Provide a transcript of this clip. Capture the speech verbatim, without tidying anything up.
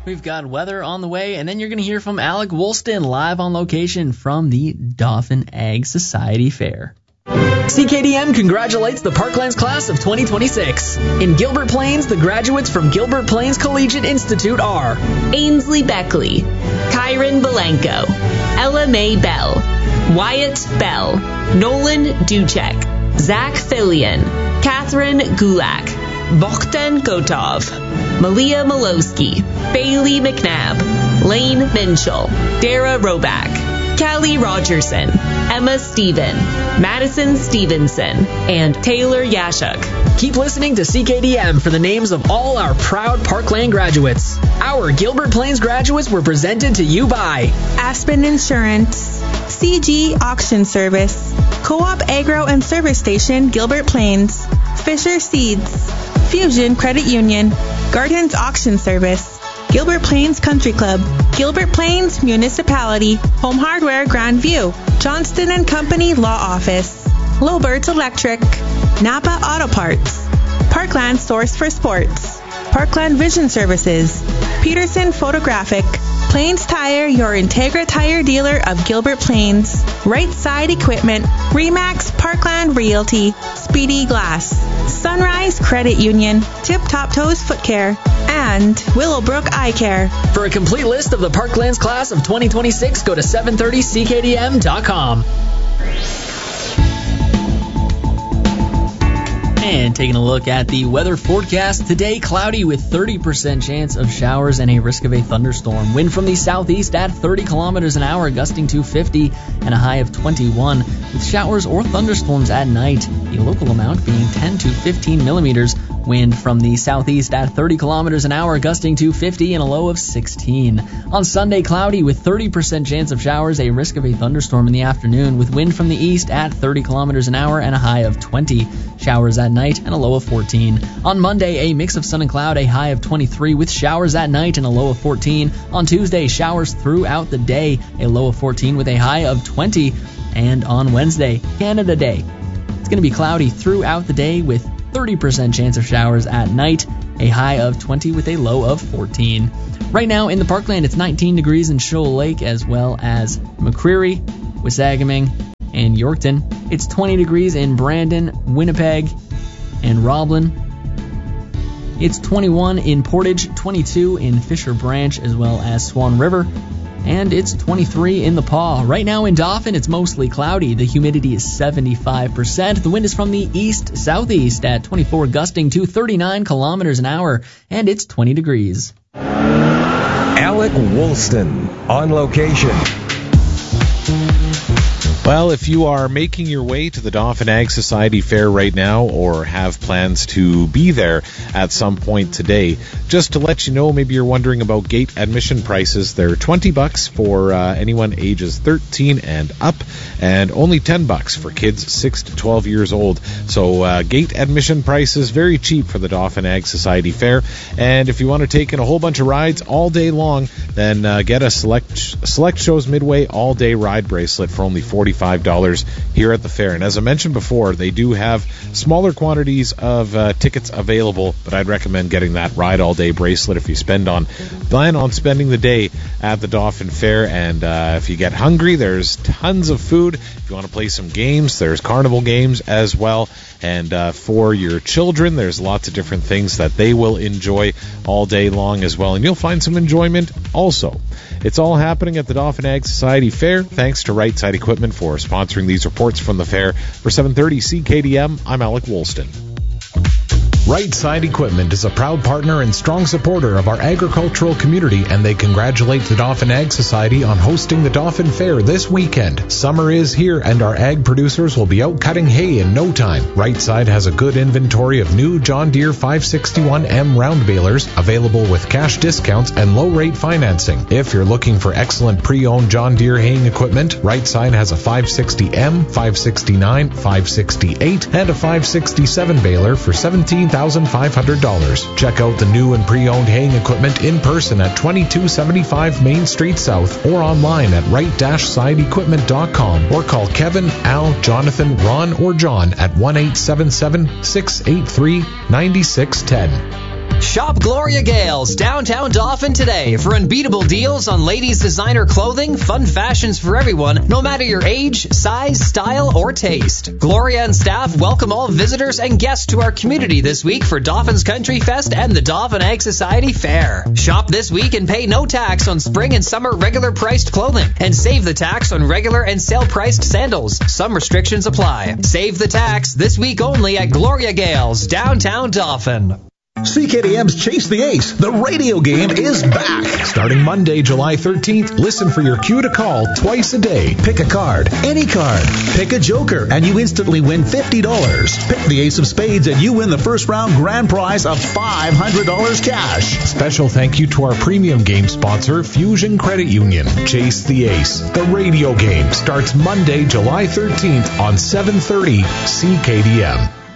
We've got weather on the way, and then you're going to hear from Alec Woolston live on location from the Dauphin Ag Society Fair. C K D M congratulates the Parklands class of twenty twenty-six. In Gilbert Plains, the graduates from Gilbert Plains Collegiate Institute are Ainsley Beckley, Kyron Belenko, Ella Mae Bell, Wyatt Bell, Nolan Duchek, Zach Fillion, Catherine Gulak, Bogdan Gotov, Malia Malowski, Bailey McNabb, Lane Minchell, Dara Roback, Kelly Rogerson, Emma Stephen, Madison Stevenson, and Taylor Yashuk. Keep listening to C K D M for the names of all our proud Parkland graduates. Our Gilbert Plains graduates were presented to you by Aspen Insurance, C G Auction Service, Co-op Agro and Service Station, Gilbert Plains, Fisher Seeds, Fusion Credit Union, Gardens Auction Service, Gilbert Plains Country Club, Gilbert Plains Municipality, Home Hardware Grandview, Johnston and Company Law Office, Lowbirds Electric, Napa Auto Parts, Parkland Source for Sports, Parkland Vision Services, Peterson Photographic, Plains Tire, your Integra Tire dealer of Gilbert Plains, Right Side Equipment, Remax Parkland Realty, Speedy Glass, Sunrise Credit Union, Tip Top Toes Foot Care, and Willowbrook Eye Care. For a complete list of the Parklands class of twenty twenty-six, go to seven thirty C K D M dot com. And taking a look at the weather forecast, today cloudy with thirty percent chance of showers and a risk of a thunderstorm. Wind from the southeast at thirty kilometers an hour, gusting to fifty, and a high of twenty-one, with showers or thunderstorms at night, the local amount being ten to fifteen millimeters. Wind from the southeast at thirty kilometers an hour, gusting to fifty, and a low of sixteen. On Sunday, cloudy with thirty percent chance of showers, a risk of a thunderstorm in the afternoon, with wind from the east at thirty kilometers an hour and a high of twenty. Showers at night and a low of fourteen. On Monday, a mix of sun and cloud, a high of twenty-three, with showers at night and a low of fourteen. On Tuesday, showers throughout the day, a low of fourteen with a high of twenty. And on Wednesday, Canada Day, it's going to be cloudy throughout the day with thirty percent chance of showers at night, a high of twenty with a low of fourteen. Right now in the Parkland, it's nineteen degrees in Shoal Lake, as well as McCreary, Wisagaming, and Yorkton. It's twenty degrees in Brandon, Winnipeg, and Roblin. It's twenty-one in Portage, twenty-two in Fisher Branch, as well as Swan River. And it's twenty-three in the Paw. Right now in Dauphin, it's mostly cloudy. The humidity is seventy-five percent. The wind is from the east-southeast at twenty-four, gusting to thirty-nine kilometers an hour, and it's twenty degrees. Alec Woolston on location. Well, if you are making your way to the Dauphin Ag Society Fair right now or have plans to be there at some point today, just to let you know, maybe you're wondering about gate admission prices. They're twenty bucks for uh, anyone ages thirteen and up, and only ten bucks for kids six to twelve years old. So uh, gate admission prices, very cheap for the Dauphin Ag Society Fair. And if you want to take in a whole bunch of rides all day long, then uh, get a Select Select Shows Midway all-day ride bracelet for only forty-five dollars here at the fair. And as I mentioned before, they do have smaller quantities of uh, tickets available, but I'd recommend getting that ride all day bracelet if you spend on plan on spending the day at the Dauphin Fair. And uh, if you get hungry, there's tons of food. If you want to play some games, there's carnival games as well. And uh, for your children, there's lots of different things that they will enjoy all day long as well. And you'll find some enjoyment also. It's all happening at the Dauphin Ag Society Fair. Thanks to Right Side Equipment for sponsoring these reports from the fair. For seven thirty C K D M, I'm Alec Woolston. Right Side Equipment is a proud partner and strong supporter of our agricultural community, and they congratulate the Dauphin Ag Society on hosting the Dauphin Fair this weekend. Summer is here, and our ag producers will be out cutting hay in no time. Right Side has a good inventory of new John Deere five sixty-one M round balers available with cash discounts and low-rate financing. If you're looking for excellent pre-owned John Deere haying equipment, Right Side has a five sixty M, five sixty-nine, five sixty-eight, and a five sixty-seven baler for seventeen thousand five hundred dollars. Check out the new and pre-owned haying equipment in person at twenty-two seventy-five Main Street South or online at right side equipment dot com, or call Kevin, Al, Jonathan, Ron, or John at one eight seven seven, six eight three, nine six one zero. Shop Gloria Gales, downtown Dauphin today for unbeatable deals on ladies' designer clothing, fun fashions for everyone, no matter your age, size, style, or taste. Gloria and staff welcome all visitors and guests to our community this week for Dauphin's Country Fest and the Dauphin Ag Society Fair. Shop this week and pay no tax on spring and summer regular priced clothing, and save the tax on regular and sale priced sandals. Some restrictions apply. Save the tax this week only at Gloria Gales, downtown Dauphin. C K D M's Chase the Ace, the radio game, is back. Starting Monday, July thirteenth, listen for your cue to call twice a day. Pick a card, any card. Pick a joker, and you instantly win fifty dollars. Pick the ace of spades, and you win the first round grand prize of five hundred dollars cash. Special thank you to our premium game sponsor, Fusion Credit Union. Chase the Ace, the radio game, starts Monday, July thirteenth on seven thirty C K D M.